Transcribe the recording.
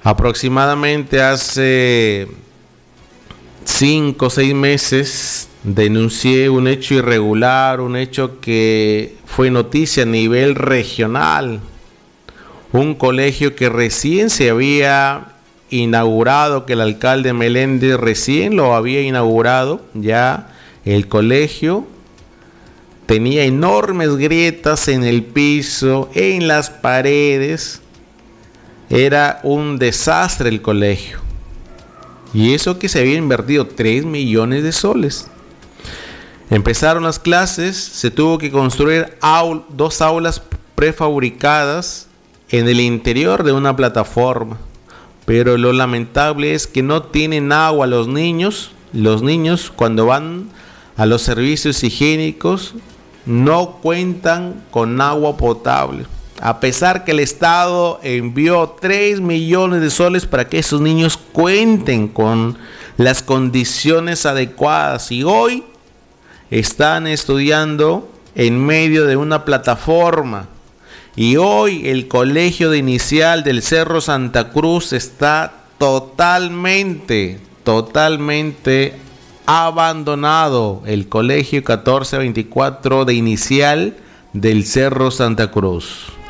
Aproximadamente hace 5 o 6 meses denuncié un hecho irregular, un hecho que fue noticia a nivel regional. Un colegio que recién se había inaugurado, que el alcalde Meléndez recién lo había inaugurado. Ya el colegio tenía enormes grietas en el piso, en las paredes. Era un desastre el colegio. Y eso que se había invertido 3 millones de soles. Empezaron las clases, se tuvo que construir 2 aulas prefabricadas en el interior de una plataforma. Pero lo lamentable es que no tienen agua los niños. Los niños, cuando van a los servicios higiénicos, no cuentan con agua potable. A pesar que el Estado envió 3 millones de soles para que esos niños cuenten con las condiciones adecuadas. Y hoy están estudiando en medio de una plataforma. Y hoy el colegio de inicial del Cerro Santa Cruz está totalmente abandonado. El colegio 1424 de inicial del Cerro Santa Cruz.